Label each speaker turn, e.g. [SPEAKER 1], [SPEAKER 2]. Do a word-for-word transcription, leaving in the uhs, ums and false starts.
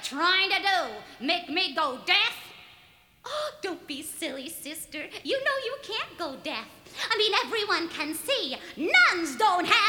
[SPEAKER 1] trying to do? Make me go deaf? Oh, don't be silly, sister. You know you can't go deaf. I mean, everyone can see. Nuns don't have